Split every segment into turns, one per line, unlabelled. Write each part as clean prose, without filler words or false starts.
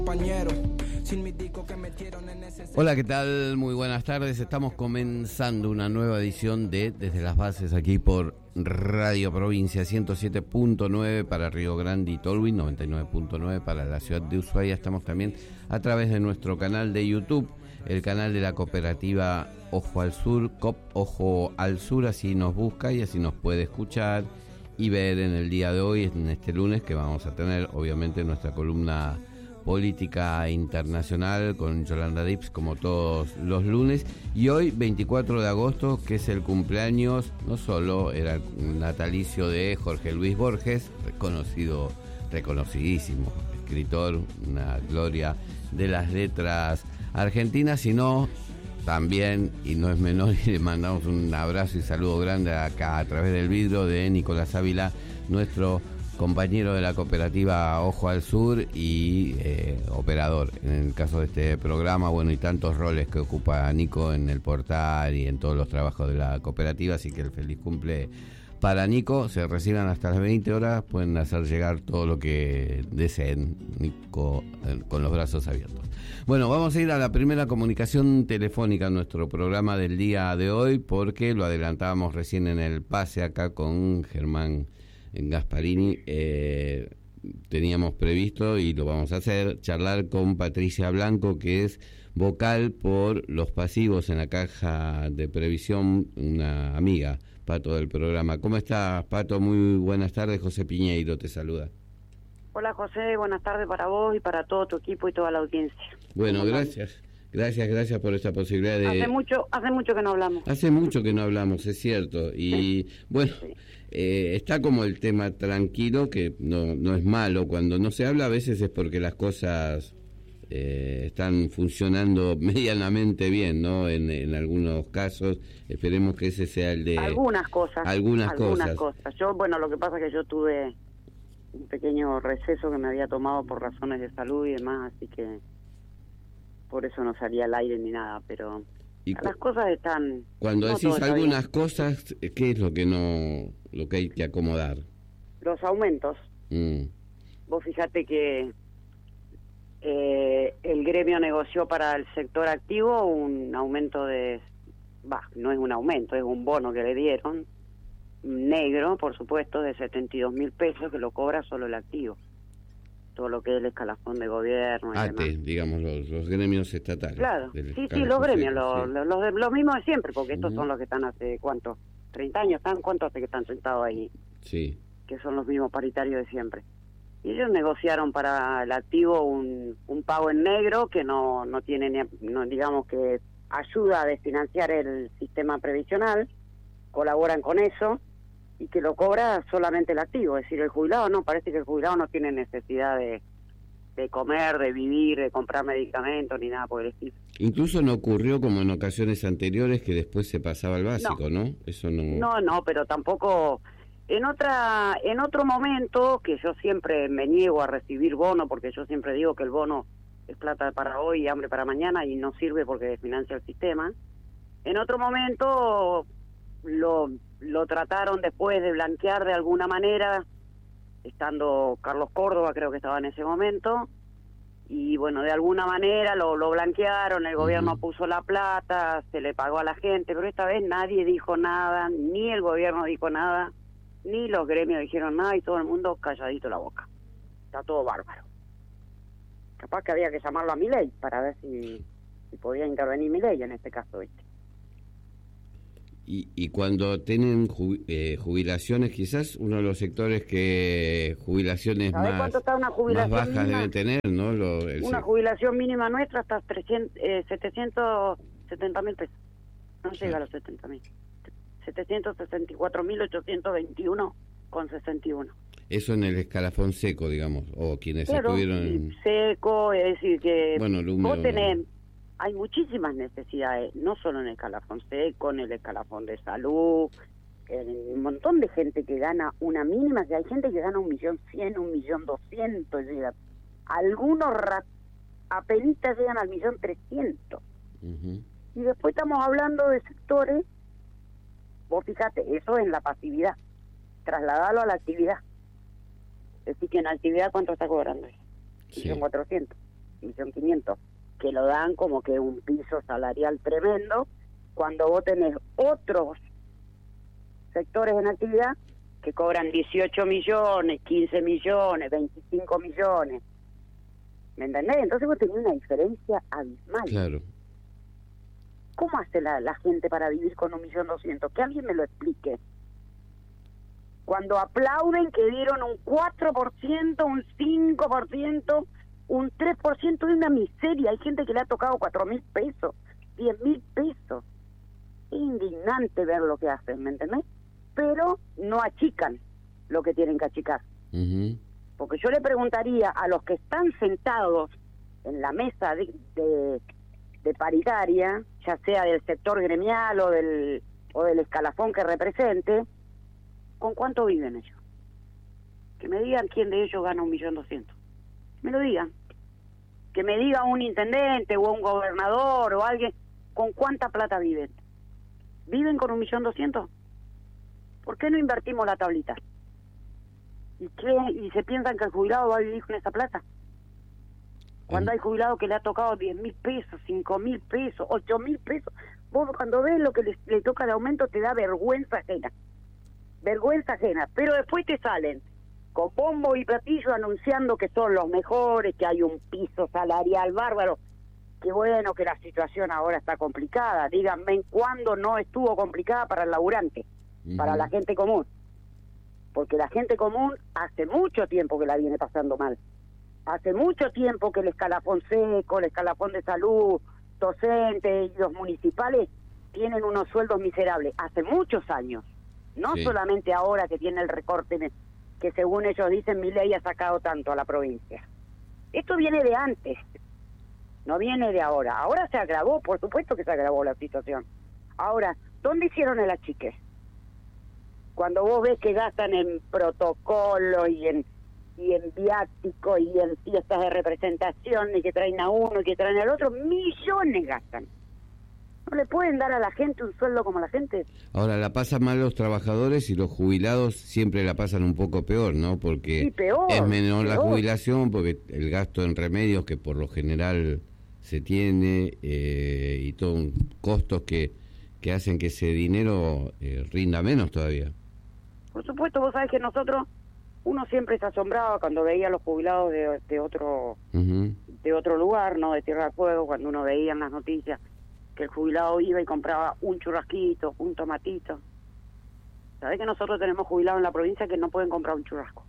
Hola, ¿qué tal? Muy buenas tardes. Estamos comenzando una nueva edición de Desde las Bases aquí por Radio Provincia 107.9 para Río Grande y Tolwyn, 99.9 para la ciudad de Ushuaia. Estamos también a través de nuestro canal de YouTube, el canal de la cooperativa Ojo al Sur, COP Ojo al Sur, así nos busca y así nos puede escuchar y ver en el día de hoy, en este lunes, que vamos a tener obviamente nuestra columna política internacional con Yolanda Dips como todos los lunes, y hoy 24 de agosto, que es el cumpleaños, no solo era el natalicio de Jorge Luis Borges, reconocidísimo escritor, una gloria de las letras argentinas, sino también, y no es menor, y le mandamos un abrazo y saludo grande acá a través del vidrio, de Nicolás Ávila, nuestro compañero de la cooperativa Ojo al Sur y operador en el caso de este programa, bueno, y tantos roles que ocupa Nico en el portal y en todos los trabajos de la cooperativa, así que el feliz cumple para Nico. Se reciban hasta las 20 horas, pueden hacer llegar todo lo que deseen, Nico con los brazos abiertos. Bueno, vamos a ir a la primera comunicación telefónica en nuestro programa del día de hoy, porque lo adelantábamos recién en el pase acá con Germán Gasparini. Teníamos previsto, y lo vamos a hacer, charlar con Patricia Blanco, que es vocal por los pasivos en la Caja de Previsión, una amiga, Pato, del programa. ¿Cómo estás, Pato? Muy buenas tardes. José Piñeiro te saluda.
Hola, José, buenas tardes para vos y para todo tu equipo y toda la audiencia.
Bueno, gracias por esta posibilidad de...
Hace mucho que no hablamos.
Hace mucho que no hablamos, es cierto. Y bueno, sí. Está como el tema tranquilo, que no es malo. Cuando no se habla a veces es porque las cosas están funcionando medianamente bien, ¿no? En algunos casos. Esperemos que ese sea el de...
Algunas cosas. Yo, bueno, lo que pasa es que yo tuve un pequeño receso que me había tomado por razones de salud y demás, así que por eso no salía al aire ni nada, pero las cosas están...
Cuando decís algunas cosas, ¿qué es lo que hay que acomodar?
Los aumentos. Vos fíjate que el gremio negoció para el sector activo un aumento no es un aumento, es un bono que le dieron, negro, por supuesto, de 72.000 pesos, que lo cobra solo el activo. Todo lo que es el escalafón de gobierno y demás.
Digamos, los gremios estatales.
Claro, sí, los gremios, los mismos de siempre, porque estos son los que están hace, ¿cuánto? 30 años, ¿cuánto hace que están sentados ahí?
Sí.
Que son los mismos paritarios de siempre. Y ellos negociaron para el activo un pago en negro que no tiene, digamos que ayuda a desfinanciar el sistema previsional, colaboran con eso, y que lo cobra solamente el activo, es decir, el jubilado no, parece que el jubilado no tiene necesidad de comer, de vivir, de comprar medicamentos, ni nada por el estilo.
Incluso no ocurrió como en ocasiones anteriores que después se pasaba al básico, ¿no? Eso no...
No, pero tampoco... En otro momento, que yo siempre me niego a recibir bono, porque yo siempre digo que el bono es plata para hoy y hambre para mañana, y no sirve porque desfinancia el sistema. En otro momento lo trataron después de blanquear de alguna manera, estando Carlos Córdoba, creo que estaba en ese momento, y bueno, de alguna manera lo blanquearon, el gobierno puso la plata, se le pagó a la gente, pero esta vez nadie dijo nada, ni el gobierno dijo nada, ni los gremios dijeron nada, y todo el mundo calladito la boca. Está todo bárbaro. Capaz que había que llamarlo a Milei para ver si podía intervenir Milei en este caso, ¿viste?
Y cuando tienen jubilaciones, quizás uno de los sectores que jubilaciones más bajas deben tener, ¿no?
Una jubilación mínima nuestra hasta 770.000 pesos. No llega a los 70.000. 764.821,61.
Eso en el escalafón seco, digamos, o quienes estuvieron...
Seco, es decir que
vos
tenés... Hay muchísimas necesidades, no solo en el escalafón seco, en el escalafón de salud, un montón de gente que gana una mínima, que hay gente que gana 1.100.000, 1.200.000, algunos apenitas llegan al 1.300.000. Y después estamos hablando de sectores, vos fíjate, eso es en la pasividad, trasladarlo a la actividad. Es decir, que en la actividad, ¿cuánto está cobrando?
Sí.
1.400.000. 1.500.000, que lo dan como que un piso salarial tremendo, cuando vos tenés otros sectores en actividad que cobran 18 millones, 15 millones, 25 millones. ¿Me entendés? Entonces vos tenés una diferencia abismal.
Claro.
¿Cómo hace la gente para vivir con 1.200.000? Que alguien me lo explique. Cuando aplauden que dieron un 4%, un 5%, un 3%, es una miseria. Hay gente que le ha tocado 4.000 pesos, 10.000 pesos. Es indignante ver lo que hacen, ¿me entendés? Pero no achican lo que tienen que achicar.
Uh-huh.
Porque yo le preguntaría a los que están sentados en la mesa de paritaria, ya sea del sector gremial o del escalafón que represente, ¿con cuánto viven ellos? Que me digan quién de ellos gana 1.200.000. Me lo digan. Que me diga un intendente o un gobernador o alguien, ¿con cuánta plata viven? ¿Viven con 1.200.000? ¿Por qué no invertimos la tablita? ¿Y qué? ¿Y se piensan que el jubilado va a vivir con esa plata? Cuando hay jubilado que le ha tocado 10.000 pesos, 5.000 pesos, 8.000 pesos, vos cuando ves lo que le toca de aumento te da vergüenza ajena. Vergüenza ajena. Pero después te salen con bombo y platillo anunciando que son los mejores, que hay un piso salarial bárbaro. Que bueno, que la situación ahora está complicada. Díganme en cuándo no estuvo complicada para el laburante, para la gente común. Porque la gente común hace mucho tiempo que la viene pasando mal. Hace mucho tiempo que el escalafón seco, el escalafón de salud, docentes y los municipales tienen unos sueldos miserables. Hace muchos años. No solamente ahora que tiene el recorte que según ellos dicen Milei ha sacado tanto a la provincia. Esto viene de antes, no viene de ahora. Ahora se agravó, por supuesto que se agravó la situación. Ahora, ¿dónde hicieron el achique? Cuando vos ves que gastan en protocolo y en viático y en fiestas de representación y que traen a uno y que traen al otro, millones gastan. ¿No le pueden dar a la gente un sueldo como la gente?
Ahora, la pasan mal los trabajadores y los jubilados siempre la pasan un poco peor, ¿no? Porque
sí, peor,
es menor la
peor.
jubilación, porque el gasto en remedios que por lo general se tiene y todo costos que hacen que ese dinero rinda menos todavía.
Por supuesto, vos sabés que nosotros, uno siempre se asombraba cuando veía a los jubilados de otro lugar, ¿no? De Tierra del Fuego, cuando uno veía en las noticias que el jubilado iba y compraba un churrasquito, un tomatito. ¿Sabés que nosotros tenemos jubilados en la provincia que no pueden comprar un churrasco?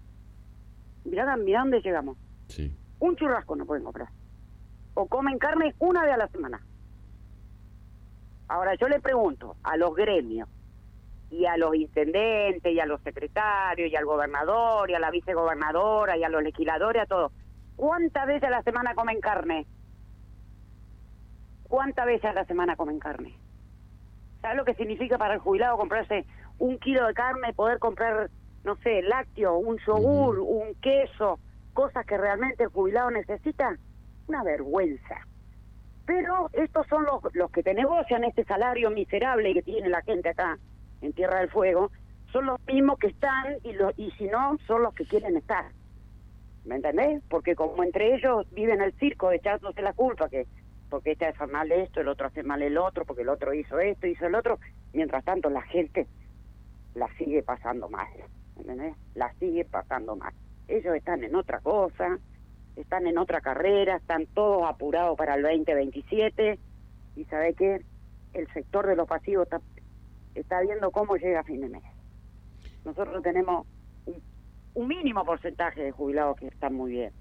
Mirá dónde llegamos.
Sí.
Un churrasco no pueden comprar. O comen carne una vez a la semana. Ahora yo le pregunto a los gremios y a los intendentes y a los secretarios y al gobernador y a la vicegobernadora y a los legisladores, a todos, ¿cuántas veces a la semana comen carne? ¿Cuántas veces a la semana comen carne? ¿Sabes lo que significa para el jubilado comprarse 1 kilo de carne, poder comprar, no sé, lácteo, un yogur, un queso, cosas que realmente el jubilado necesita? Una vergüenza. Pero estos son los que te negocian este salario miserable que tiene la gente acá en Tierra del Fuego, son los mismos que están y si no, son los que quieren estar. ¿Me entendés? Porque como entre ellos viven el circo de echándose la culpa, que porque este hace mal esto, el otro hace mal el otro, porque el otro hizo esto, hizo el otro, mientras tanto la gente la sigue pasando mal, ¿entendés? La sigue pasando mal. Ellos están en otra cosa, están en otra carrera, están todos apurados para el 2027, y ¿sabe qué? El sector de los pasivos está viendo cómo llega a fin de mes. Nosotros tenemos un mínimo porcentaje de jubilados que están muy bien.